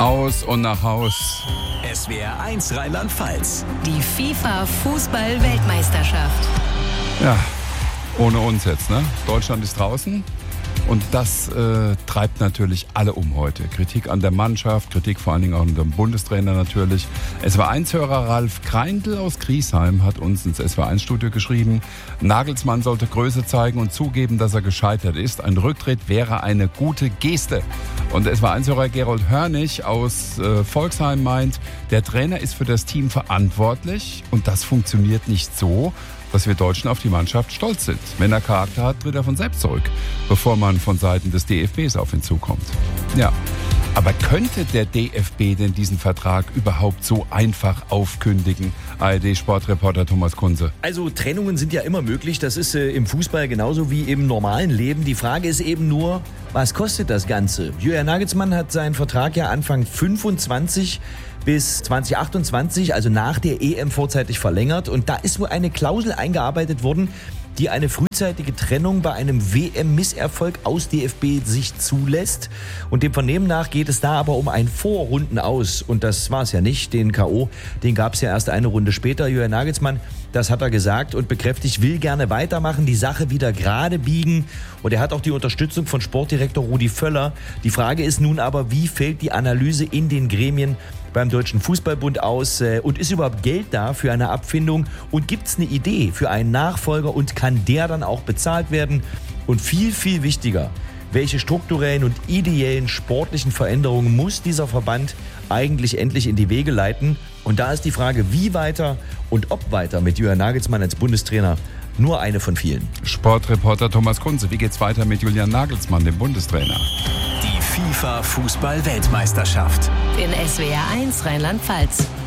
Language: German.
Aus und nach Haus. SWR 1 Rheinland-Pfalz. Die FIFA-Fußball-Weltmeisterschaft. Ja, ohne uns jetzt, ne? Deutschland ist draußen. Und das treibt natürlich alle um heute. Kritik an der Mannschaft, Kritik vor allen Dingen auch an dem Bundestrainer natürlich. SWR1-Hörer Ralf Kreindl aus Griesheim hat uns ins SWR1-Studio geschrieben, Nagelsmann sollte Größe zeigen und zugeben, dass er gescheitert ist. Ein Rücktritt wäre eine gute Geste. Und SWR1-Hörer Gerold Hörnig aus Volksheim meint, der Trainer ist für das Team verantwortlich und das funktioniert nicht so, dass wir Deutschen auf die Mannschaft stolz sind. Wenn er Charakter hat, tritt er von selbst zurück, bevor man von Seiten des DFBs auf ihn zukommt. Ja, aber könnte der DFB denn diesen Vertrag überhaupt so einfach aufkündigen? ARD-Sportreporter Thomas Kunze. Also Trennungen sind ja immer möglich. Das ist im Fußball genauso wie im normalen Leben. Die Frage ist eben nur, was kostet das Ganze? Julian Nagelsmann hat seinen Vertrag ja Anfang 25 bis 2028, also nach der EM, vorzeitig verlängert. Und da ist wohl eine Klausel eingearbeitet worden, die eine frühzeitige Trennung bei einem WM-Misserfolg aus DFB-Sicht zulässt. Und dem Vernehmen nach geht es da aber um ein Vorrunden aus. Und das war es ja nicht. Den K.O., den gab es ja erst eine Runde später. Julian Nagelsmann, das hat er gesagt und bekräftigt, will gerne weitermachen, die Sache wieder gerade biegen. Und er hat auch die Unterstützung von Sportdirektor Rudi Völler. Die Frage ist nun aber, wie fällt die Analyse in den Gremien beim Deutschen Fußballbund aus und ist überhaupt Geld da für eine Abfindung und gibt es eine Idee für einen Nachfolger und kann der dann auch bezahlt werden? Und viel, viel wichtiger, welche strukturellen und ideellen sportlichen Veränderungen muss dieser Verband eigentlich endlich in die Wege leiten? Und da ist die Frage, wie weiter und ob weiter mit Julian Nagelsmann als Bundestrainer nur eine von vielen. Sportreporter Thomas Kunze, wie geht's weiter mit Julian Nagelsmann, dem Bundestrainer? Die FIFA-Fußball-Weltmeisterschaft. In SWR 1 Rheinland-Pfalz.